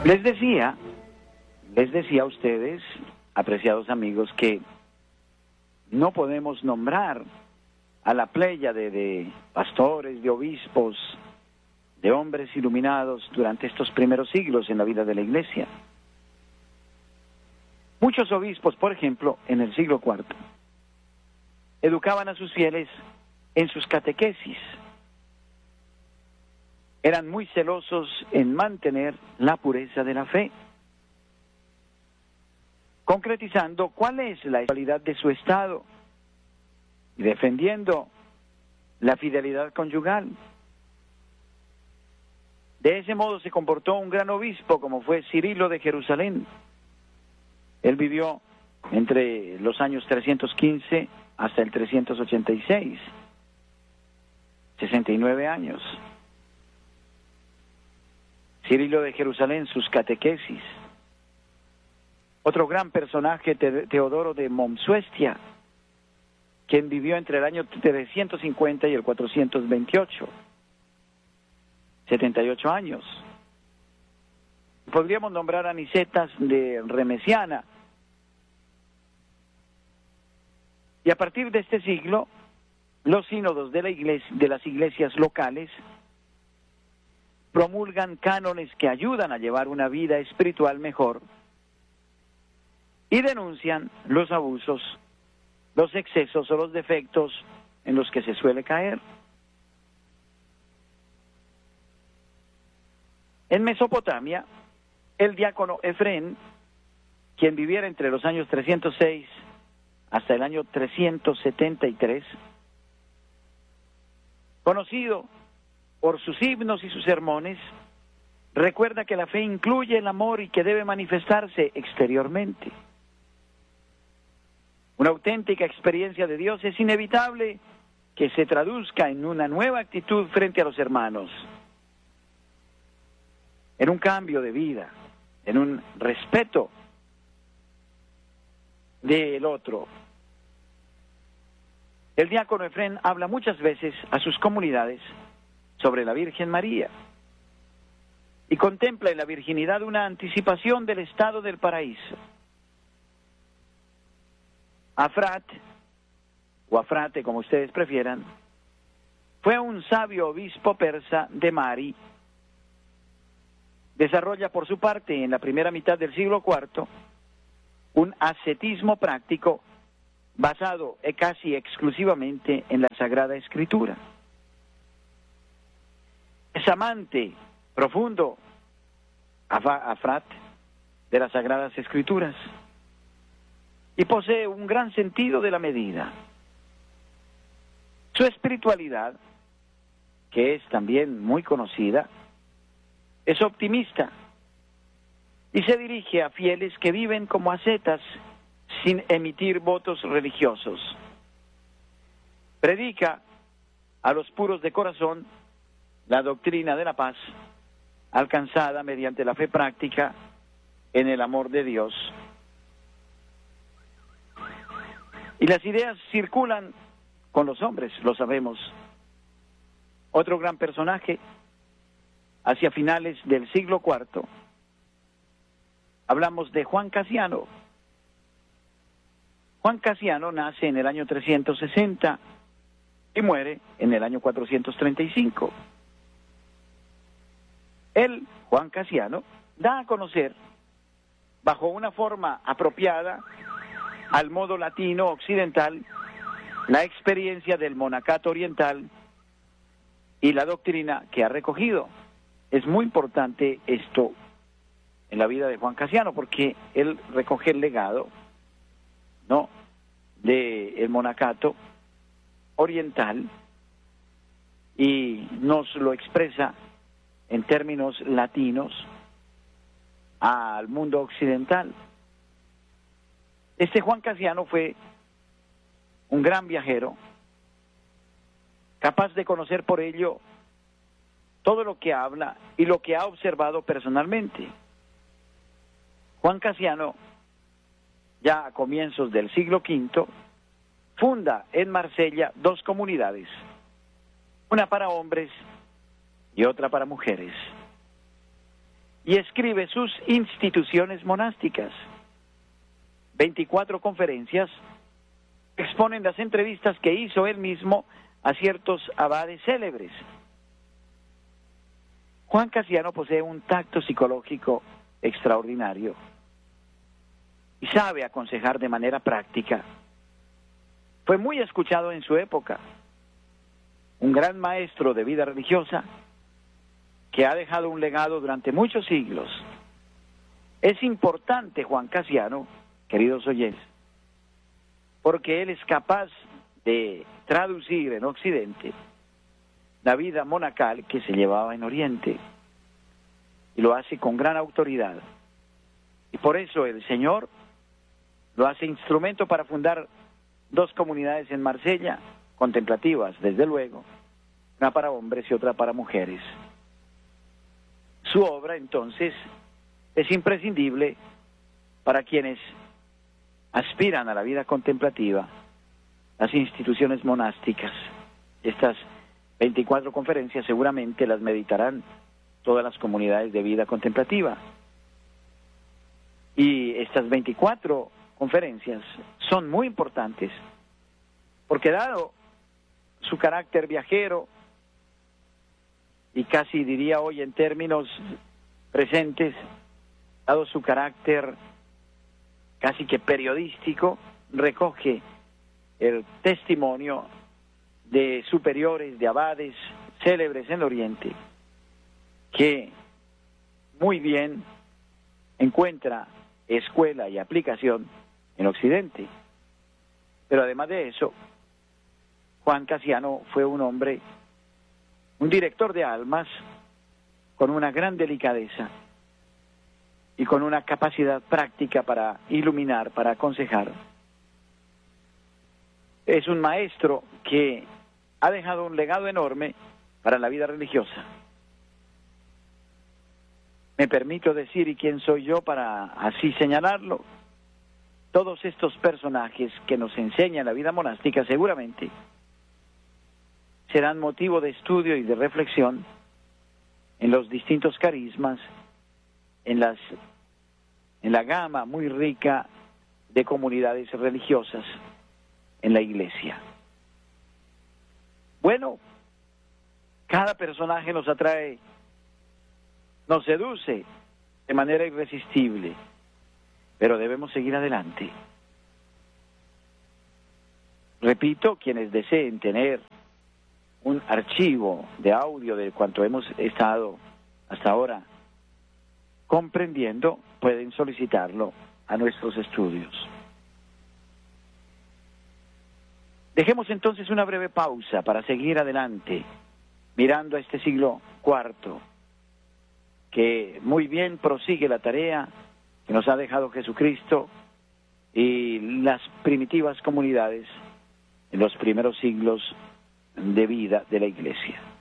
Les decía a ustedes, apreciados amigos, que no podemos nombrar a la pléyade de pastores, de obispos, de hombres iluminados durante estos primeros siglos en la vida de la Iglesia. Muchos obispos, por ejemplo, en el siglo IV, educaban a sus fieles en sus catequesis. Eran muy celosos en mantener la pureza de la fe, concretizando cuál es la espiritualidad de su estado y defendiendo la fidelidad conyugal. De ese modo se comportó un gran obispo como fue Cirilo de Jerusalén. Él vivió entre los años 315 hasta el 386, 69 años. Cirilo de Jerusalén, sus catequesis. Otro gran personaje, Teodoro de Momsuestia, quien vivió entre el año 350 y el 428, 78 años. Podríamos nombrar a Nicetas de Remesiana. Y a partir de este siglo, los sínodos de las iglesias locales promulgan cánones que ayudan a llevar una vida espiritual mejor y denuncian los abusos, los excesos o los defectos en los que se suele caer. En Mesopotamia, el diácono Efrén, quien viviera entre los años 306 hasta el año 373, conocido por sus himnos y sus sermones, recuerda que la fe incluye el amor y que debe manifestarse exteriormente. Una auténtica experiencia de Dios es inevitable que se traduzca en una nueva actitud frente a los hermanos, en un cambio de vida, en un respeto del otro. El diácono Efrén habla muchas veces a sus comunidades sobre la Virgen María y contempla en la virginidad una anticipación del estado del paraíso. Afrat, o Afrate como ustedes prefieran, fue un sabio obispo persa de Mari. Desarrolla por su parte en la primera mitad del siglo IV un ascetismo práctico basado casi exclusivamente en la Sagrada Escritura. Es amante profundo, Afrat, de las Sagradas Escrituras y posee un gran sentido de la medida. Su espiritualidad, que es también muy conocida, es optimista y se dirige a fieles que viven como ascetas sin emitir votos religiosos. Predica a los puros de corazón la doctrina de la paz, alcanzada mediante la fe práctica en el amor de Dios. Y las ideas circulan con los hombres, lo sabemos. Otro gran personaje, hacia finales del siglo IV, hablamos de Juan Casiano. Juan Casiano nace en el año 360 y muere en el año 435. Él, Juan Casiano, da a conocer, bajo una forma apropiada al modo latino occidental, la experiencia del monacato oriental y la doctrina que ha recogido. Es muy importante esto en la vida de Juan Casiano porque él recoge el legado, ¿no?, del monacato oriental y nos lo expresa en términos latinos al mundo occidental. Este Juan Casiano fue un gran viajero, capaz de conocer por ello todo lo que habla y lo que ha observado personalmente. Juan Casiano, ya a comienzos del siglo V, funda en Marsella dos comunidades, una para hombres y otra para mujeres. y escribe sus instituciones monásticas. 24 conferencias exponen las entrevistas que hizo él mismo a ciertos abades célebres. Juan Casiano posee un tacto psicológico extraordinario y sabe aconsejar de manera práctica. Fue muy escuchado en su época, un gran maestro de vida religiosa que ha dejado un legado durante muchos siglos. Es importante Juan Casiano, queridos oyentes, porque él es capaz de traducir en Occidente la vida monacal que se llevaba en Oriente, y lo hace con gran autoridad. Y por eso el Señor lo hace instrumento para fundar 2 comunidades en Marsella, contemplativas, desde luego, una para hombres y otra para mujeres. Su obra, entonces, es imprescindible para quienes aspiran a la vida contemplativa, las instituciones monásticas. Estas 24 conferencias seguramente las meditarán todas las comunidades de vida contemplativa. Y estas 24 conferencias son muy importantes, porque dado su carácter viajero, y casi diría hoy en términos presentes, dado su carácter casi que periodístico, recoge el testimonio de superiores, de abades célebres en Oriente, que muy bien encuentra escuela y aplicación en Occidente. Pero además de eso, Juan Casiano fue un hombre, un director de almas con una gran delicadeza y con una capacidad práctica para iluminar, para aconsejar. Es un maestro que ha dejado un legado enorme para la vida religiosa. Me permito decir, ¿y quién soy yo para así señalarlo? Todos estos personajes que nos enseñan la vida monástica seguramente serán motivo de estudio y de reflexión en los distintos carismas, en la gama muy rica de comunidades religiosas en la Iglesia. Bueno, cada personaje nos atrae, nos seduce de manera irresistible, pero debemos seguir adelante. Repito, quienes deseen tener un archivo de audio de cuanto hemos estado hasta ahora comprendiendo, pueden solicitarlo a nuestros estudios. Dejemos entonces una breve pausa para seguir adelante, mirando a este siglo IV, que muy bien prosigue la tarea que nos ha dejado Jesucristo y las primitivas comunidades en los primeros siglos de vida de la Iglesia.